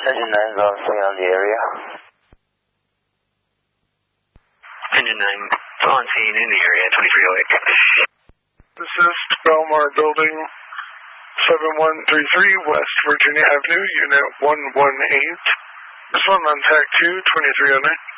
Engine 9's also around the area. Engine 9 on scene in the area, 2308. This is Belmar Building 7133 West Virginia Avenue, Unit 118. This one on TAC 2, 2309.